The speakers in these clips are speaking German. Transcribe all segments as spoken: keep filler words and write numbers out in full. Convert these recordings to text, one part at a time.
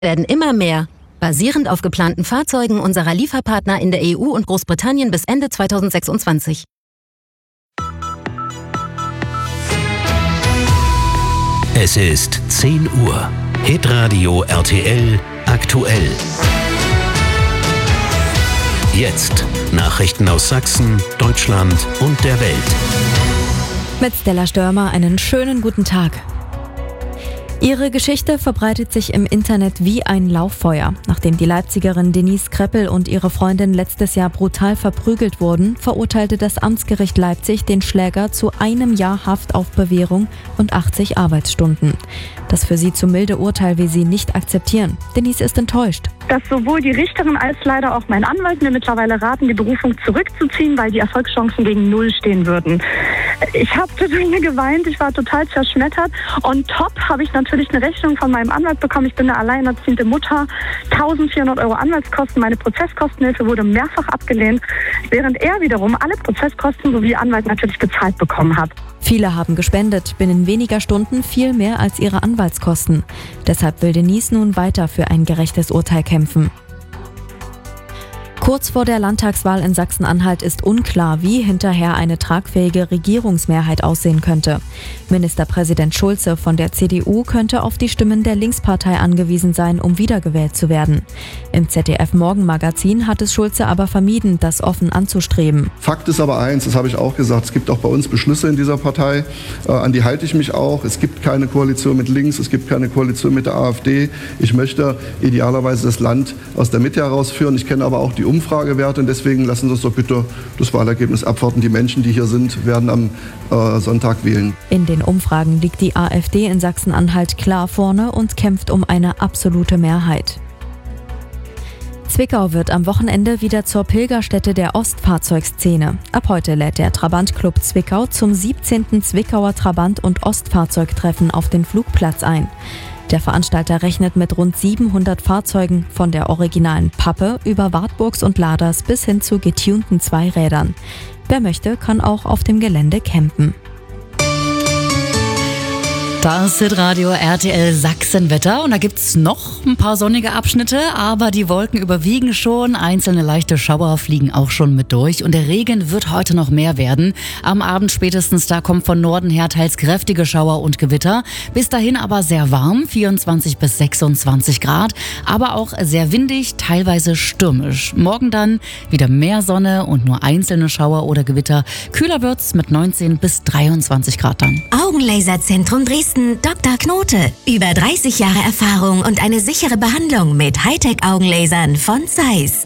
werden immer mehr. Basierend auf geplanten Fahrzeugen unserer Lieferpartner in der E U und Großbritannien bis Ende zweitausendsechsundzwanzig. Es ist zehn Uhr. Hitradio R T L aktuell. Jetzt Nachrichten aus Sachsen, Deutschland und der Welt. Mit Stella Störmer einen schönen guten Tag. Ihre Geschichte verbreitet sich im Internet wie ein Lauffeuer. Nachdem die Leipzigerin Denise Kreppel und ihre Freundin letztes Jahr brutal verprügelt wurden, verurteilte das Amtsgericht Leipzig den Schläger zu einem Jahr Haft auf Bewährung und achtzig Arbeitsstunden. Das für sie zu milde Urteil will sie nicht akzeptieren. Denise ist enttäuscht. Dass sowohl die Richterin als leider auch mein Anwalt mir mittlerweile raten, die Berufung zurückzuziehen, weil die Erfolgschancen gegen Null stehen würden. Ich habe total geweint, ich war total zerschmettert. Und top habe ich natürlich eine Rechnung von meinem Anwalt bekommen. Ich bin eine alleinerziehende Mutter. eintausendvierhundert Euro Anwaltskosten. Meine Prozesskostenhilfe wurde mehrfach abgelehnt, während er wiederum alle Prozesskosten sowie Anwalt natürlich gezahlt bekommen hat. Viele haben gespendet, binnen weniger Stunden viel mehr als ihre Anwaltskosten. Deshalb will Denise nun weiter für ein gerechtes Urteil kämpfen. Kurz vor der Landtagswahl in Sachsen-Anhalt ist unklar, wie hinterher eine tragfähige Regierungsmehrheit aussehen könnte. Ministerpräsident Schulze von der C D U könnte auf die Stimmen der Linkspartei angewiesen sein, um wiedergewählt zu werden. Im Z D F-Morgenmagazin hat es Schulze aber vermieden, das offen anzustreben. Fakt ist aber eins, das habe ich auch gesagt, es gibt auch bei uns Beschlüsse in dieser Partei, äh, an die halte ich mich auch. Es gibt keine Koalition mit links, es gibt keine Koalition mit der AfD. Ich möchte idealerweise das Land aus der Mitte herausführen. Ich kenne aber auch die Umfragewerte und deswegen lassen Sie uns doch bitte das Wahlergebnis abwarten. Die Menschen, die hier sind, werden am äh, Sonntag wählen. In den Umfragen liegt die AfD in Sachsen-Anhalt klar vorne und kämpft um eine absolute Mehrheit. Zwickau wird am Wochenende wieder zur Pilgerstätte der Ostfahrzeugszene. Ab heute lädt der Trabant-Club Zwickau zum siebzehnten Zwickauer Trabant- und Ostfahrzeugtreffen auf den Flugplatz ein. Der Veranstalter rechnet mit rund siebenhundert Fahrzeugen, von der originalen Pappe über Wartburgs und Laders bis hin zu getunten Zweirädern. Wer möchte, kann auch auf dem Gelände campen. Das ist Radio R T L Sachsenwetter und da gibt's noch ein paar sonnige Abschnitte, aber die Wolken überwiegen schon, einzelne leichte Schauer fliegen auch schon mit durch und der Regen wird heute noch mehr werden. Am Abend spätestens, da kommt von Norden her teils kräftige Schauer und Gewitter. Bis dahin aber sehr warm, vierundzwanzig bis sechsundzwanzig Grad, aber auch sehr windig, teilweise stürmisch. Morgen dann wieder mehr Sonne und nur einzelne Schauer oder Gewitter. Kühler wird's mit neunzehn bis dreiundzwanzig Grad dann. Augenlaserzentrum Dresden. Doktor Knote. Über dreißig Jahre Erfahrung und eine sichere Behandlung mit Hightech-Augenlasern von Zeiss.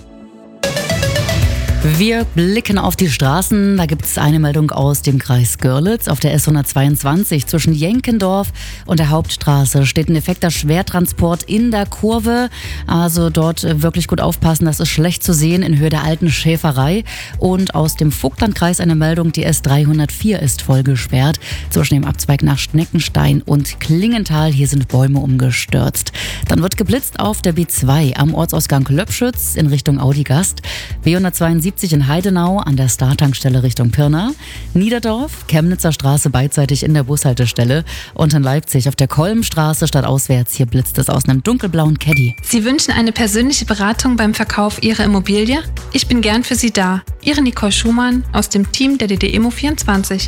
Wir blicken auf die Straßen. Da gibt es eine Meldung aus dem Kreis Görlitz. Auf der S hundertzweiundzwanzig zwischen Jenkendorf und der Hauptstraße steht ein defekter Schwertransport in der Kurve. Also dort wirklich gut aufpassen, das ist schlecht zu sehen in Höhe der alten Schäferei. Und aus dem Vogtlandkreis eine Meldung, die S dreihundertvier ist voll gesperrt. Zwischen dem Abzweig nach Schneckenstein und Klingenthal. Hier sind Bäume umgestürzt. Dann wird geblitzt auf der B zwei am Ortsausgang Löbschütz in Richtung Audigast. B hundertzweiundsiebzig in Heidenau an der Startankstelle Richtung Pirna, Niederdorf, Chemnitzer Straße beidseitig in der Bushaltestelle und in Leipzig auf der Kolmstraße stadtauswärts. Hier blitzt es aus einem dunkelblauen Caddy. Sie wünschen eine persönliche Beratung beim Verkauf Ihrer Immobilie? Ich bin gern für Sie da. Ihre Nicole Schumann aus dem Team der D D Immo vierundzwanzig.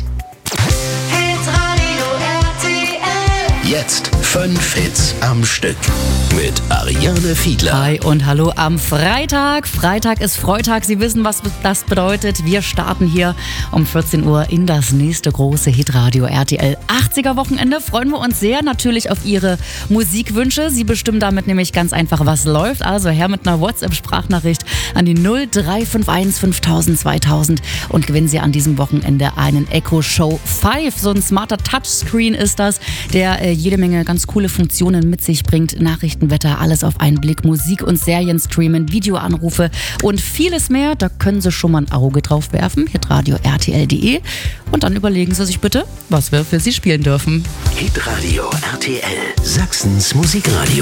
Jetzt fünf Hits am Stück mit Ariane Fiedler. Hi und hallo am Freitag. Freitag ist Freitag. Sie wissen, was das bedeutet. Wir starten hier um vierzehn Uhr in das nächste große Hitradio R T L achtziger Wochenende. Freuen wir uns sehr natürlich auf Ihre Musikwünsche. Sie bestimmen damit nämlich ganz einfach, was läuft. Also her mit einer WhatsApp-Sprachnachricht an die null drei fünf eins fünftausend zweitausend und gewinnen Sie an diesem Wochenende einen Echo Show fünf. So ein smarter Touchscreen ist das, der äh, jede Menge ganz coole Funktionen mit sich bringt. Nachrichten, Wetter, alles auf einen Blick, Musik und Serien streamen, Videoanrufe und vieles mehr. Da können Sie schon mal ein Auge drauf werfen. hitradio R T L punkt de und dann überlegen Sie sich bitte, was wir für Sie spielen dürfen. Hitradio R T L, Sachsens Musikradio.